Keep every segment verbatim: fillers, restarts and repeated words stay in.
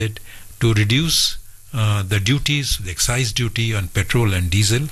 to reduce uh, the duties, the excise duty on petrol and diesel,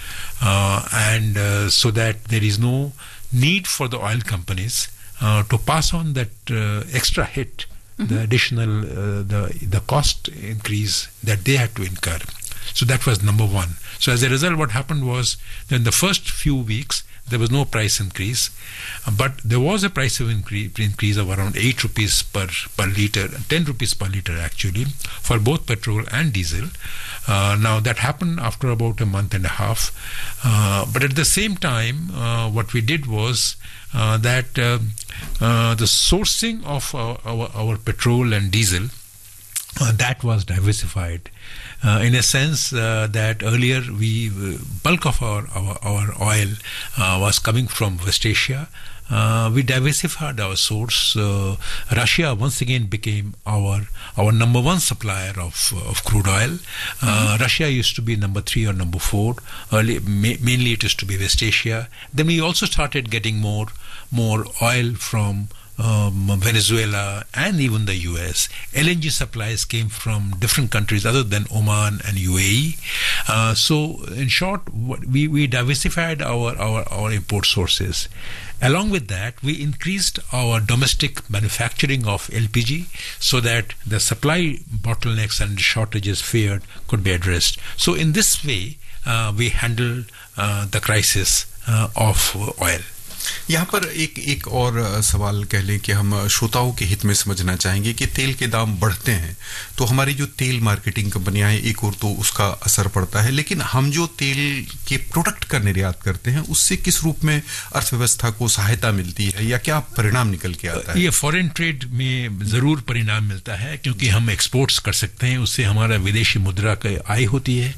uh, and uh, so that there is no need for the oil companies uh, to pass on that uh, extra hit, mm-hmm. the additional, uh, the the cost increase that they had to incur. So that was number one. So as a result, what happened was that in the first few weeks, there was no price increase, but there was a price of increase, increase of around eight rupees per, per litre, ten rupees per litre actually, for both petrol and diesel. Uh, now that happened after about a month and a half. Uh, but at the same time, uh, what we did was uh, that uh, uh, the sourcing of our, our, our petrol and diesel, uh, that was diversified. Uh, in a sense uh, that earlier we uh, bulk of our our, our oil uh, was coming from West Asia. Uh, we diversified our source. Uh, Russia once again became our our number one supplier of of crude oil. Uh, mm-hmm. Russia used to be number three or number four. Early, ma- mainly it used to be West Asia. Then we also started getting more more oil from Um, Venezuela and even the U S. L N G supplies came from different countries other than Oman and U A E. Uh, so, in short, we, we diversified our, our, our import sources. Along with that, we increased our domestic manufacturing of L P G so that the supply bottlenecks and shortages feared could be addressed. So, in this way, uh, we handled uh, the crisis uh, of oil. यहाँ पर एक एक और सवाल कह लें कि हम श्रोताओं के हित में समझना चाहेंगे कि तेल के दाम बढ़ते हैं तो हमारी जो तेल मार्केटिंग कंपनियां हैं एक और तो उसका असर पड़ता है, लेकिन हम जो तेल के प्रोडक्ट का निर्यात करते हैं उससे किस रूप में अर्थव्यवस्था को सहायता मिलती है या क्या परिणाम निकल के आता है? ये फॉरेन ट्रेड में जरूर परिणाम मिलता है क्योंकि हम एक्सपोर्ट्स कर सकते हैं, उससे हमारा विदेशी मुद्रा की आय होती है।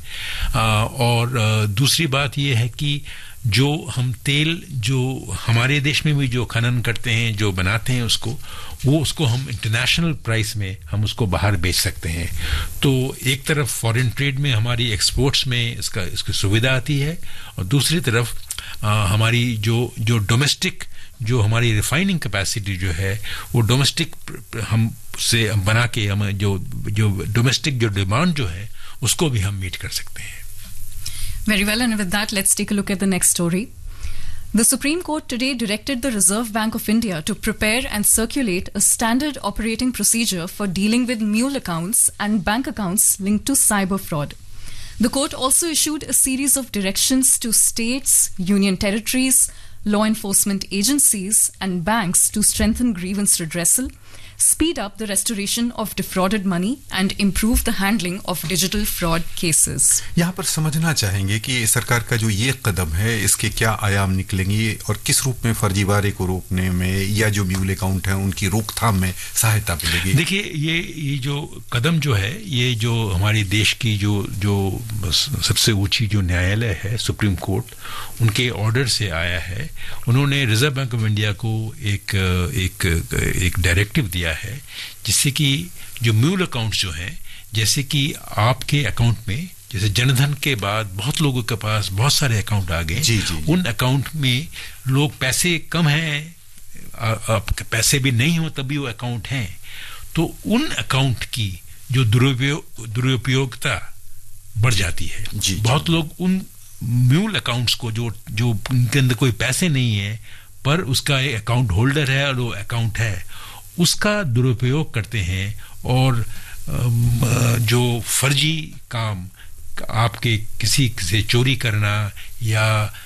और दूसरी बात ये है कि जो हम तेल जो हमारे देश में भी जो खनन करते हैं, जो बनाते हैं उसको, वो उसको हम इंटरनेशनल प्राइस में हम उसको बाहर बेच सकते हैं। तो एक तरफ फॉरेन ट्रेड में हमारी एक्सपोर्ट्स में इसका इसकी सुविधा आती है और दूसरी तरफ आ, हमारी जो जो डोमेस्टिक जो हमारी रिफाइनिंग कैपेसिटी जो है वो डोमेस्टिक हम से बना के हम जो जो डोमेस्टिक जो डिमांड जो है उसको भी हम मीट कर सकते हैं। Very well, and with that, let's take a look at the next story. The Supreme Court today directed the Reserve Bank of India to prepare and circulate a standard operating procedure for dealing with mule accounts and bank accounts linked to cyber fraud. The court also issued a series of directions to states, union territories, law enforcement agencies, and banks to strengthen grievance redressal, speed up the restoration of defrauded money and improve the handling of digital fraud cases. यहाँ पर समझना चाहेंगे कि सरकार का जो ये कदम है इसके क्या आयाम निकलेंगे और किस रूप में फर्जीवाड़े को रोकने में या जो म्यूल अकाउंट हैं उनकी रोकथाम में सहायता मिलेगी? देखिए, ये ये जो कदम जो है ये जो हमारे देश की जो जो सबसे ऊंची जो न्यायालय है सुप्रीम कोर्ट, उनके ऑर्डर से आया है। उन्होंने रिजर्व बैंक ऑफ इंडिया को एक एक एक डायरेक्टिव दिया है जिससे कि जो म्यूल अकाउंट्स जो हैं, जैसे कि आपके अकाउंट में जैसे जनधन के बाद बहुत लोगों के पास बहुत सारे अकाउंट आ गए, उन अकाउंट में लोग पैसे कम हैं, पैसे भी नहीं हो तभी वो अकाउंट हैं, तो उन अकाउंट की जो दुरुपयोग दुरुपयोगिता बढ़ जाती है। जी, बहुत जी. लोग उन म्यूल अकाउंट्स को जो जो उनके अंदर कोई पैसे नहीं है पर उसका एक अकाउंट होल्डर है और वो अकाउंट है, उसका दुरुपयोग करते हैं और जो फर्जी काम आपके किसी से चोरी करना या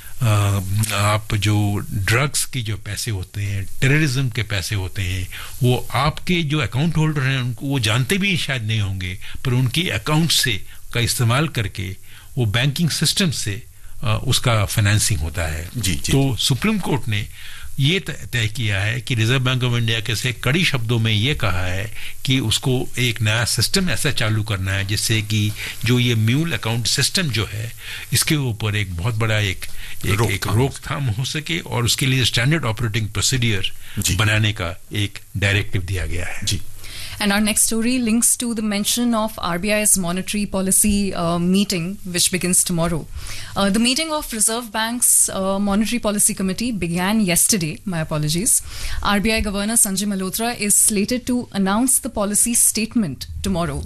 आप जो ड्रग्स की जो पैसे होते हैं, टेररिज्म के पैसे होते हैं, वो आपके जो अकाउंट होल्डर हैं उनको वो जानते भी शायद नहीं होंगे, पर उनकी अकाउंट से का इस्तेमाल करके वो बैंकिंग सिस्टम से उसका फाइनेंसिंग होता है। जी, जी. तो सुप्रीम कोर्ट ने ये तय किया है कि रिजर्व बैंक ऑफ इंडिया के से कड़ी शब्दों में ये कहा है कि उसको एक नया सिस्टम ऐसा चालू करना है जिससे कि जो ये म्यूल अकाउंट सिस्टम जो है इसके ऊपर एक बहुत बड़ा एक एक, एक रोकथाम हो सके और उसके लिए स्टैंडर्ड ऑपरेटिंग प्रोसीडियर बनाने का एक डायरेक्टिव दिया गया है। जी। And our next story links to the mention of R B I's monetary policy uh, meeting, which begins tomorrow. Uh, the meeting of Reserve Bank's uh, Monetary Policy Committee began yesterday. My apologies. R B I Governor Sanjay Malhotra is slated to announce the policy statement tomorrow.